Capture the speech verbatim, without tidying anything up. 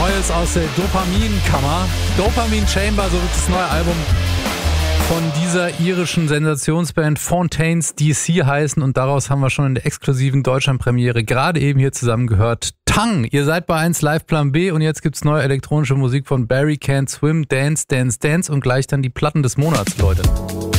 Neues aus der Dopaminkammer. Dopamine Chamber, so wird das neue Album von dieser irischen Sensationsband Fontaines D C heißen. Und daraus haben wir schon in der exklusiven Deutschlandpremiere gerade eben hier zusammen gehört. Tang, ihr seid bei eins Live Plan B und jetzt gibt's neue elektronische Musik von Barry Can't Swim, Dance, Dance, Dance und gleich dann die Platten des Monats, Leute.